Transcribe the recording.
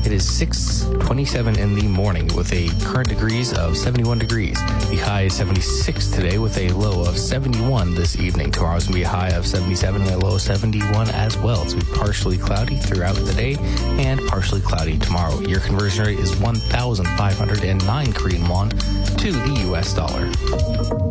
It is 6:27 in the morning with a current degrees of 71 degrees. The high is 76 today with a low of 71 this evening. Tomorrow's going to be a high of 77 and a low of 71 as well. It's going to be partially cloudy throughout the day and partially cloudy tomorrow. Your conversion rate is 1,509 Korean won to the U.S. dollar.